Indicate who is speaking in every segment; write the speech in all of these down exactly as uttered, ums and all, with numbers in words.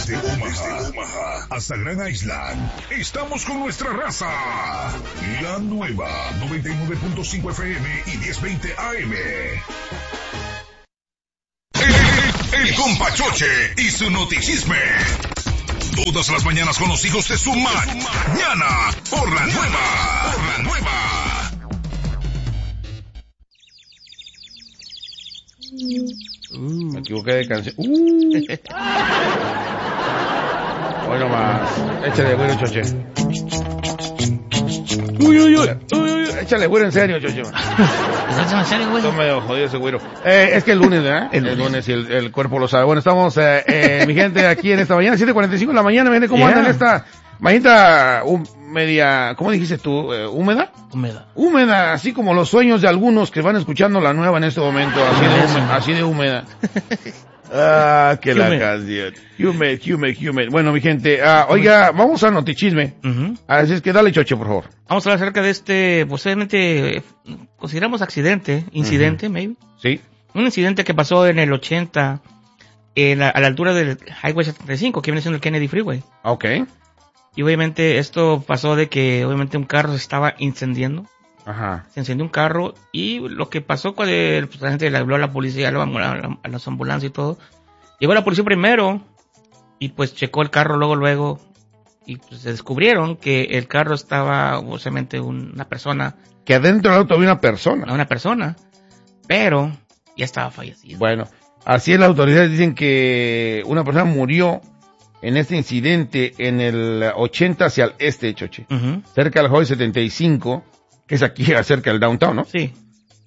Speaker 1: Desde Omaha, desde Omaha hasta Grand Island, estamos con nuestra raza. La nueva noventa y nueve punto cinco F M y diez veinte A M. El, el Compachoche y su notichisme. Todas las mañanas con los hijos de su mañana. Por la nueva. Por la nueva.
Speaker 2: Uh, me equivoqué de canción. Uh. Hoy nomás. Échale güero, Choche. Uy, uy, uy. Uy, uy. Échale güero en serio, Choche.
Speaker 3: ¿En serio, güey?
Speaker 2: Estoy medio jodido ese güero. Eh, es que el lunes, ¿verdad? El, el lunes y el, el cuerpo lo sabe. Bueno, estamos, eh, eh, mi gente, aquí en esta mañana, siete cuarenta y cinco de la mañana. Mi gente, ¿cómo
Speaker 3: Yeah.
Speaker 2: andan esta mañanita um, media, ¿cómo dijiste tú? Eh, ¿Húmeda?
Speaker 3: Húmeda.
Speaker 2: Húmeda, así como los sueños de algunos que van escuchando la nueva en este momento, así de húmeda. Así de húmeda. Ah, que la
Speaker 3: Humid.
Speaker 2: canción. Humid, humid, humid. Bueno, mi gente, ah, oiga, vamos a notichisme.
Speaker 3: Uh-huh.
Speaker 2: Así es que dale, Choche, por favor.
Speaker 3: Vamos a hablar acerca de este, posiblemente, eh, consideramos accidente, incidente, uh-huh. maybe.
Speaker 2: Sí.
Speaker 3: Un incidente que pasó en el ochenta, en la, a la altura del Highway setenta y cinco, que viene siendo el Kennedy Freeway.
Speaker 2: Ok.
Speaker 3: Y obviamente esto pasó de que obviamente un carro se estaba incendiando.
Speaker 2: Ajá.
Speaker 3: Se encendió un carro y lo que pasó cuando pues, la gente le habló a la policía, a, la, a, a las ambulancias y todo. Llegó la policía primero y pues checó el carro luego, luego. Y pues, se descubrieron que el carro estaba, obviamente, un, una persona.
Speaker 2: Que adentro del auto había una persona.
Speaker 3: Una persona, pero ya estaba fallecido.
Speaker 2: Bueno, así es, las autoridades dicen que una persona murió en este incidente en el ochenta hacia el este, Choche.
Speaker 3: Uh-huh.
Speaker 2: Cerca del Highway setenta y cinco, que es aquí cerca del downtown, ¿no?
Speaker 3: Sí.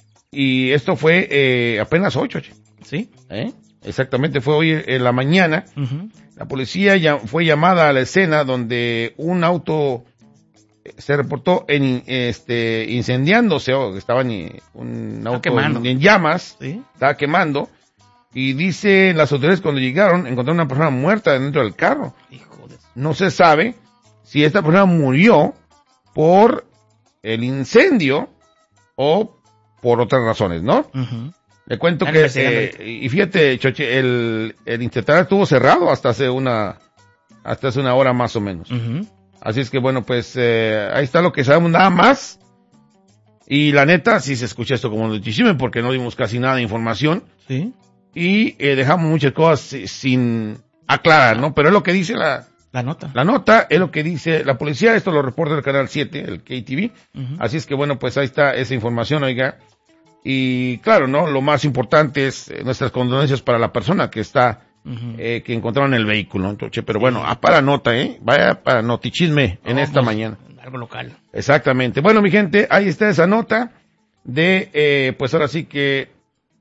Speaker 2: Y esto fue eh, apenas hoy, Choche.
Speaker 3: Sí.
Speaker 2: ¿Eh? Exactamente, fue hoy en la mañana.
Speaker 3: Uh-huh.
Speaker 2: La policía ya fue llamada a la escena donde un auto se reportó en este incendiándose, o estaba en un auto en, en llamas,
Speaker 3: ¿sí?
Speaker 2: Estaba quemando, y dice las autoridades cuando llegaron encontraron una persona muerta dentro del carro.
Speaker 3: Hijo de...
Speaker 2: No se sabe si esta persona murió por el incendio o por otras razones, ¿no?
Speaker 3: Uh-huh.
Speaker 2: Le cuento que, eh, y fíjate, Choche, el, el Instituto estuvo cerrado hasta hace una, hasta hace una hora más o menos.
Speaker 3: Uh-huh.
Speaker 2: Así es que bueno, pues, eh, ahí está lo que sabemos, nada más. Y la neta, sí se escucha esto como notichisme porque no dimos casi nada de información.
Speaker 3: Sí.
Speaker 2: Y, eh, dejamos muchas cosas sin aclarar, ¿no? Pero es lo que dice la,
Speaker 3: La nota.
Speaker 2: La nota es lo que dice la policía, esto lo reporta el canal siete, el K T V.
Speaker 3: Uh-huh.
Speaker 2: Así es que bueno, pues ahí está esa información, oiga. Y claro, ¿no? Lo más importante es eh, nuestras condolencias para la persona que está, uh-huh. eh, que encontraron el vehículo, entonces, pero bueno, ah, para nota, ¿eh? Vaya para notichisme en
Speaker 3: no,
Speaker 2: esta
Speaker 3: pues,
Speaker 2: mañana.
Speaker 3: Algo local.
Speaker 2: Exactamente. Bueno, mi gente, ahí está esa nota de, eh, pues ahora sí que,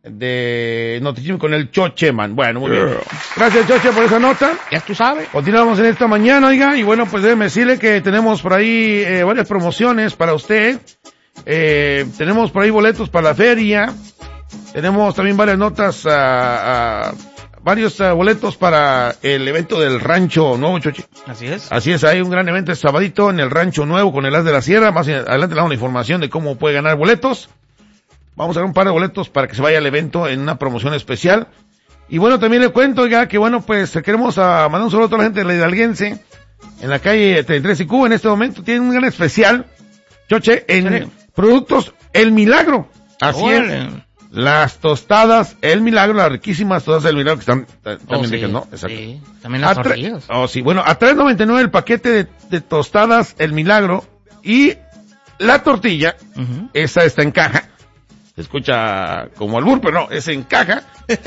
Speaker 2: de notichisme con el Chocheman. Bueno, muy bien. Gracias, Choche, por esa nota.
Speaker 3: Ya tú sabes.
Speaker 2: Continuamos en esta mañana, oiga, y bueno, pues déjeme decirle que tenemos por ahí eh, varias promociones para usted. Eh, tenemos por ahí boletos para la feria. Tenemos también varias notas, uh, uh, varios uh, boletos para el evento del Rancho Nuevo, Choche.
Speaker 3: Así es.
Speaker 2: Así es, hay un gran evento este sabadito en el Rancho Nuevo con el As de la Sierra. Más adelante le damos la información de cómo puede ganar boletos. Vamos a dar un par de boletos para que se vaya al evento en una promoción especial. Y bueno, también le cuento, oiga, que bueno, pues queremos a mandar un saludo a toda la gente de la Hidalguense en la calle treinta y tres y Q. En este momento tienen un gran especial, Choche, en
Speaker 3: ¿Sí?
Speaker 2: productos El Milagro. Así
Speaker 3: Órale.
Speaker 2: es. Las tostadas El Milagro, las riquísimas tostadas El Milagro que están eh, también
Speaker 3: Oh, sí,
Speaker 2: ricas, ¿no? Exacto.
Speaker 3: Sí, también las
Speaker 2: A tre-
Speaker 3: tortillas.
Speaker 2: Oh, sí, bueno, a tres noventa y nueve el paquete de, de tostadas El Milagro y la tortilla,
Speaker 3: Uh-huh.
Speaker 2: esa está en caja. Se escucha como albur, pero no, es en caja.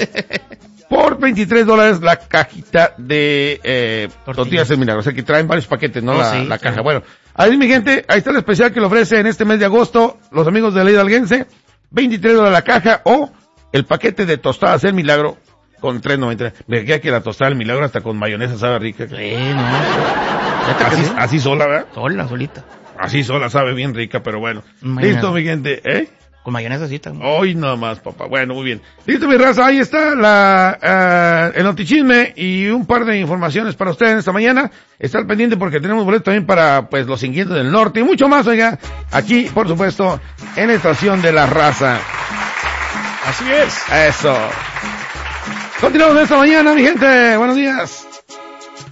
Speaker 2: Por veintitrés dólares la cajita de eh, tortillas. tortillas El Milagro. O sea que traen varios paquetes, ¿no?
Speaker 3: Oh,
Speaker 2: la,
Speaker 3: sí,
Speaker 2: la caja.
Speaker 3: sí.
Speaker 2: Bueno, ahí mi gente, ahí está el especial que le ofrece en este mes de agosto los amigos de la Hidalguense. veintitrés dólares la caja o el paquete de tostadas El Milagro con tres noventa y nueve. Me queda que la tostada El Milagro hasta con mayonesa sabe rica.
Speaker 3: Sí, no.
Speaker 2: Así, así sola, ¿verdad?
Speaker 3: Sola, solita.
Speaker 2: Así sola sabe bien rica, pero bueno.
Speaker 3: Mayonesa.
Speaker 2: Listo, mi gente, ¿eh?
Speaker 3: Con mayonesa sí también.
Speaker 2: Hoy nada más, papá. Bueno, muy bien. Listo, mi raza, ahí está la, uh, el notichisme y un par de informaciones para ustedes esta mañana. Estar pendiente porque tenemos boletos también para, pues, los inquietos del norte y mucho más, oiga. Aquí, por supuesto, en la estación de la raza.
Speaker 3: Así es.
Speaker 2: Eso. Continuamos esta mañana, mi gente. Buenos días.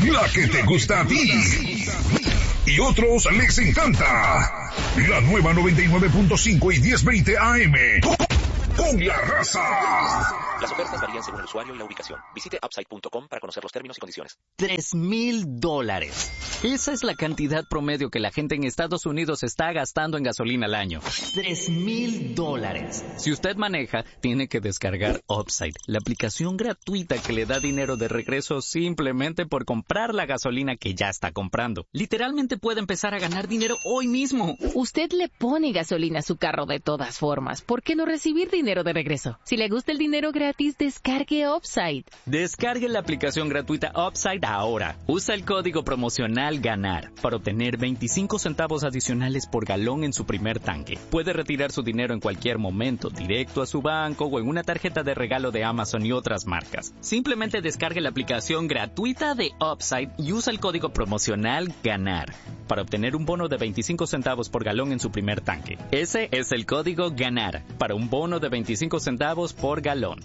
Speaker 1: la que te gusta a ti y otros les encanta. La nueva noventa y nueve punto cinco y diez veinte A M. Con la raza.
Speaker 4: Las ofertas varían según el usuario y la ubicación. Visite upside punto com para conocer los términos y condiciones.
Speaker 5: Tres mil dólares. Esa es la cantidad promedio que la gente en Estados Unidos está gastando en gasolina al año. Tres mil dólares. Si usted maneja, tiene que descargar Upside, la aplicación gratuita que le da dinero de regreso simplemente por comprar la gasolina que ya está comprando. Literalmente puede empezar a ganar dinero hoy mismo.
Speaker 6: Usted le pone gasolina a su carro de todas formas. ¿Por qué no recibir dinero de regreso? Si le gusta el dinero gratis, descargue Upside.
Speaker 5: Descargue la aplicación gratuita Upside ahora. Usa el código promocional GANAR para obtener veinticinco centavos adicionales por galón en su primer tanque. Puede retirar su dinero en cualquier momento, directo a su banco o en una tarjeta de regalo de Amazon y otras marcas. Simplemente descargue la aplicación gratuita de Upside y usa el código promocional GANAR para obtener un bono de veinticinco centavos por galón en su primer tanque. Ese es el código GANAR para un bono de veinticinco centavos por galón.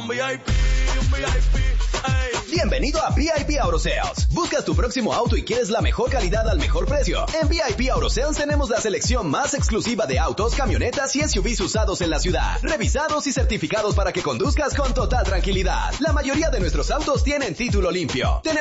Speaker 7: Bienvenido a V I P Auto Sales. ¿Buscas tu próximo auto y quieres la mejor calidad al mejor precio? En V I P Auto Sales tenemos la selección más exclusiva de autos, camionetas y S U Vs usados en la ciudad, revisados y certificados para que conduzcas con total tranquilidad. La mayoría de nuestros autos tienen título limpio. Tenemos